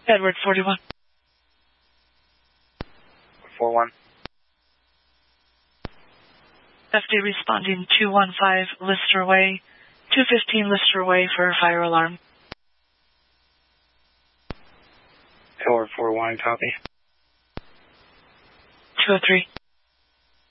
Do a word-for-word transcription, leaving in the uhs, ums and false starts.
Edward forty-one. four one. F D responding two one five Lister Way, two fifteen Lister Way for a fire alarm. Edward four one, copy. two oh three.